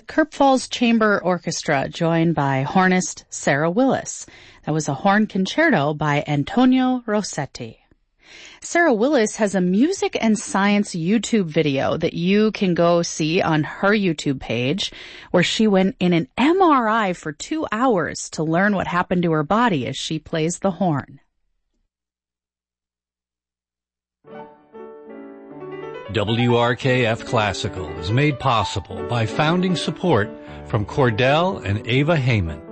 Kirk Falls Chamber Orchestra, joined by hornist Sarah Willis. That was a horn concerto by Antonio Rossetti. Sarah Willis has a music and science YouTube video that you can go see on her YouTube page, where she went in an MRI for 2 hours to learn what happened to her body as she plays the horn. WRKF Classical is made possible by founding support from Cordell and Ava Heyman.